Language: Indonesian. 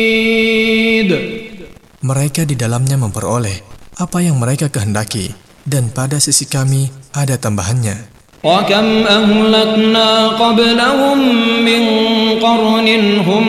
Mereka di dalamnya memperoleh apa yang mereka kehendaki, dan pada sisi kami ada tambahannya. وَكَمْ أَهْلَكْنَا قَبْلَهُمْ مِنْ قَرْنٍ هُمْ